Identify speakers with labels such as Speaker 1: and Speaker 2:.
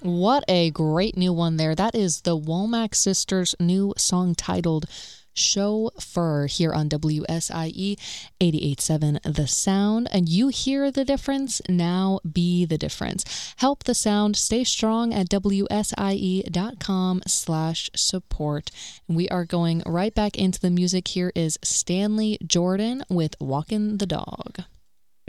Speaker 1: What a great new one there. That is the Womack Sisters' new song titled Chauffeur here on WSIE 88.7 The Sound. And you hear the difference? Now be the difference. Help the sound stay strong at WSIE.com/support. And we are going right back into the music. Here is Stanley Jordan with Walkin' the Dog.